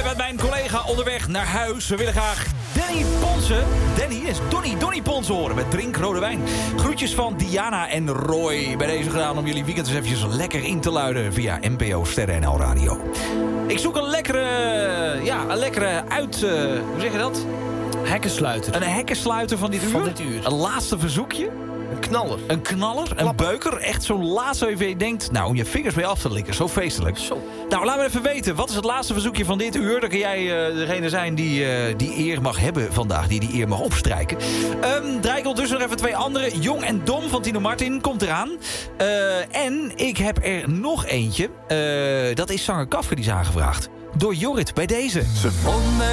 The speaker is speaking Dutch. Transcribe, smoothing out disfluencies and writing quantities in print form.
met mijn collega onderweg naar huis. We willen graag Danny Ponsen. Donny Ponsen horen met Drink Rode Wijn. Groetjes van Diana en Roy. Bij deze gedaan om jullie weekend eens eventjes lekker in te luiden via NPO Sterren NL Radio. Ik zoek een lekkere hoe zeg je dat? Hekkensluiter. Een hekkensluiter van dit uur. Een laatste verzoekje. Een knaller, een beuker. Echt zo'n laatste waar je denkt, nou, om je vingers mee af te likken. Zo feestelijk. Zo. Nou, laten we even weten. Wat is het laatste verzoekje van dit uur? Dan kan jij degene zijn die eer mag hebben vandaag. Die eer mag opstrijken. Draai ik ondertussen nog even 2 andere. Jong en Dom van Tino Martin komt eraan. En ik heb er nog eentje. Dat is zanger Kafka, die is aangevraagd. Door Jorrit, bij deze.